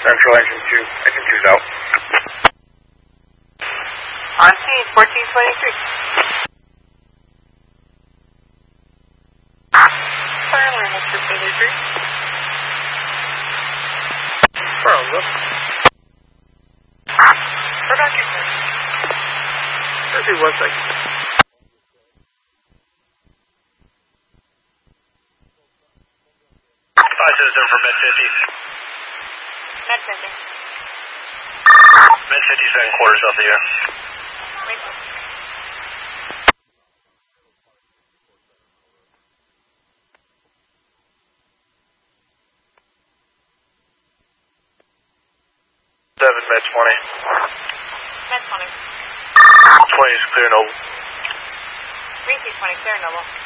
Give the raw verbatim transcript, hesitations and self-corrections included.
Central engine two, engine two's out. On scene, fourteen twenty-three. Fire alarm is for thirty-three. Fire alarm. Production. Let's see one second. Five system for Med fifty. Med fifty. Med fifty second quarter south of the air. Wait. Seven Med twenty. Med twenty. Twenty is clear, Noble. three twenty, clear, Noble.